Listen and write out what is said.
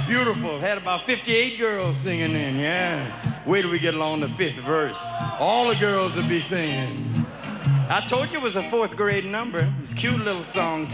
Beautiful. Had about 58 girls singing in, yeah. Wait till we get along the fifth verse. All the girls will be singing. I told you it was a fourth grade number. It's a cute little song, too.